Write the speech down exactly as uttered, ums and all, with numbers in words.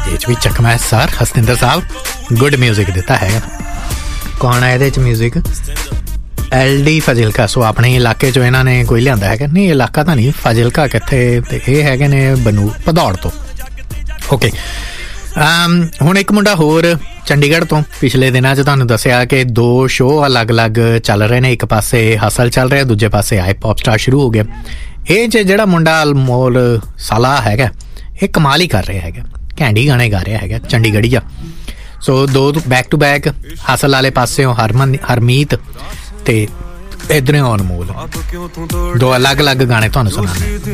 ਇਹ 'ਚ ਵੀ ਚੱਕਮਾ ਸਰ ਹਸਤਿੰਦਰ ਸਾਹਿਬ good music ਦਿੱਤਾ ਹੈਗਾ। ਕੌਣ ਹੈ ਇਹਦੇ 'ਚ ਮਿਊਜ਼ਿਕ? L D Fazilka. ਸੋ ਆਪਣੇ ਇਲਾਕੇ 'ਚੋਂ ਇਹਨਾਂ ਨੇ ਕੋਈ ਲਿਆਂਦਾ ਹੈਗਾ। ਨਹੀਂ ਇਲਾਕਾ ਤਾਂ ਨਹੀਂ, ਫਾਜ਼ਿਲਕਾ ਕਿੱਥੇ, ਅਤੇ ਇਹ ਹੈਗੇ ਨੇ ਬਨੂ ਭਦੌੜ ਤੋਂ। ਓਕੇ ਹੁਣ ਇੱਕ ਮੁੰਡਾ ਹੋਰ ਚੰਡੀਗੜ੍ਹ ਤੋਂ। ਪਿਛਲੇ ਦਿਨਾਂ 'ਚ ਤੁਹਾਨੂੰ ਦੱਸਿਆ ਕਿ ਦੋ ਸ਼ੋਅ ਅਲੱਗ ਅਲੱਗ ਚੱਲ ਰਹੇ ਨੇ। ਇੱਕ ਪਾਸੇ ਹਸਲ ਚੱਲ ਰਿਹਾ, ਦੂਜੇ ਪਾਸੇ ਆਈ ਪੌਪ ਸਟਾਰ ਸ਼ੁਰੂ ਹੋ ਗਿਆ। ਇਹ 'ਚ ਜਿਹੜਾ ਮੁੰਡਾ ਅਲਮੋਲ ਸਾਲਾ ਹੈਗਾ ਇਹ ਕਮਾਲ ਹੀ ਕਰ ਰਿਹਾ ਹੈਗਾ, ਘੈਂਡੀ ਗਾਣੇ ਗਾ ਰਿਹਾ ਹੈਗਾ ਚੰਡੀਗੜ੍ਹੀਆ। ਸੋ ਦੋ ਬੈਕ ਟੂ ਬੈਕ, ਹਸਲ ਵਾਲੇ ਪਾਸਿਓਂ ਹਰਮਨ ਹਰਮੀਤ ਅਤੇ ਇੱਧਰੋਂ ਅਨਮੋਲ, ਦੋ ਅਲੱਗ ਅਲੱਗ ਗਾਣੇ ਤੁਹਾਨੂੰ ਸੁਣਾਉਂਦੇ।